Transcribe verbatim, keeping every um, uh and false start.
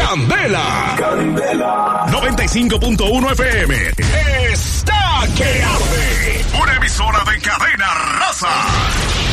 Candela. Candela. noventa y cinco punto uno F M. Está que arde. Una emisora de Cadena Raza.